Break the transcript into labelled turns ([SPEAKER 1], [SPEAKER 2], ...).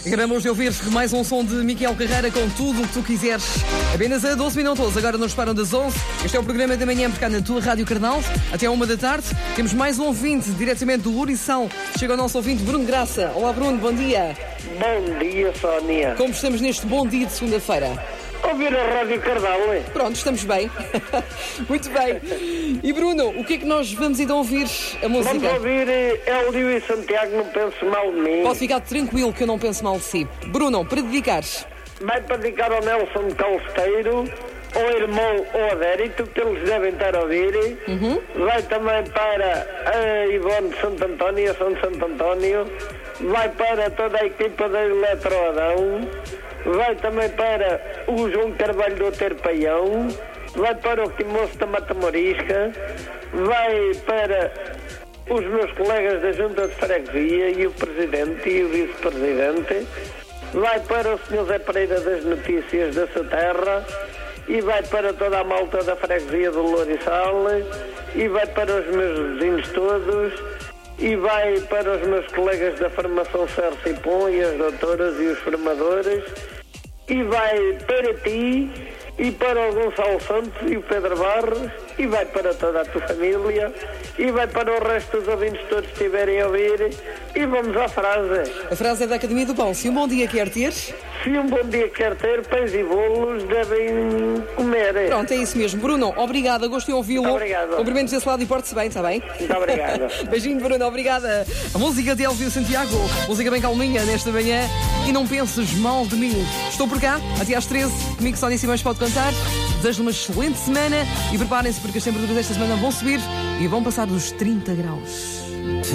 [SPEAKER 1] Acabamos de ouvir mais um som de Miquel Carreira com tudo o que tu quiseres. Apenas a 12 minutos, agora nos param das 11. Este é o programa da manhã, por cá na tua Rádio Carnal. Até à 1 da tarde. Temos mais um ouvinte, diretamente do Louriçal. Chega o nosso ouvinte, Bruno Graça. Olá, Bruno, bom dia.
[SPEAKER 2] Bom dia, Sónia.
[SPEAKER 1] Como estamos neste bom dia de segunda-feira?
[SPEAKER 2] Ouvir a Rádio Carnal, é?
[SPEAKER 1] Pronto, estamos bem. Muito bem. E Bruno, o que é que nós vamos então ouvir a música?
[SPEAKER 2] Vamos ouvir Hélio e Santiago, Não Penso Mal de Mim.
[SPEAKER 1] Pode ficar tranquilo que eu não penso mal de si. Bruno, para dedicares?
[SPEAKER 2] Vai para dedicar ao Nelson Calsteiro, ao irmão ou ao Dérito, que eles devem estar a ouvir. Vai também para a Ivone de Santo António, São de Santo António. Vai para toda a equipa da Eletroadão. Vai também para o João Carvalho do Oteiro Paião. Vai para o Quimoço da Mata Morisca. Vai para os meus colegas da Junta de Freguesia e o Presidente e o Vice-Presidente. Vai para o Sr. Zé Pereira das Notícias da sua terra. E vai para toda a malta da Freguesia do Louriçal. E vai para os meus vizinhos todos. E vai para os meus colegas da Formação Cerce e Pom e as doutoras e os formadores. E vai para ti e para o Gonçalo Santos e o Pedro Barros. E vai para toda a tua família. E vai para o resto dos ouvintes todos que estiverem a ouvir. E vamos à frase.
[SPEAKER 1] A frase é da Academia do Pão. Se um bom dia quer ter...
[SPEAKER 2] Se um bom dia quer ter, pães e bolos devem comer.
[SPEAKER 1] Pronto, é isso mesmo. Bruno, obrigada, gostei de ouvi-lo.
[SPEAKER 2] Muito obrigado.
[SPEAKER 1] Cumprimentos desse lado e porte-se bem, está bem?
[SPEAKER 2] Muito obrigado.
[SPEAKER 1] Beijinho, Bruno, obrigada. A música de Hélio Santiago, música bem calminha nesta manhã. E não penses mal de mim. Estou por cá, até às 13. Comigo Sónia Simões pode contar. Desejo uma excelente semana e preparem-se porque as temperaturas desta semana vão subir e vão passar dos 30 graus.